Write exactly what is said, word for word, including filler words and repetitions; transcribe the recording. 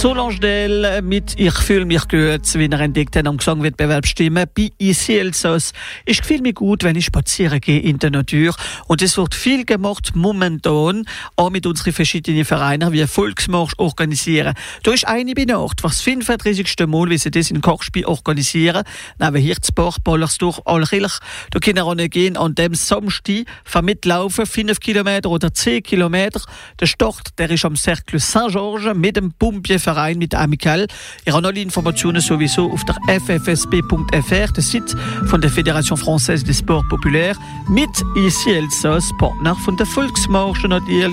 Solange Del mit Ich fühle mich gut, wie er entdeckt hat am Gesangwettbewerb Stimme bei Ici Elsass. Ich fühle mich gut, wenn ich spazieren gehe in der Natur. Und es wird viel gemacht momentan, auch mit unseren verschiedenen Vereinen, wie Volksmarsch organisieren. Da ist eine Benacht, was fünfunddreißigste Mal, wie sie das in Kochspiel organisieren. Neben Hirzbach, Ballersdorf, Allkirch. Da können wir gehen an dem Samstag von mitlaufen, fünf Kilometer oder zehn Kilometer. Der Start, der ist am Cercle Saint-Georges mit dem Pumpierverein, mit Amical. Ihr habt alle Informationen sowieso auf der f f s p punkt f r, der Site von der Fédération Française des Sports Populaires, mit Ici Elsass, Partner von der Volksmarche natürlich.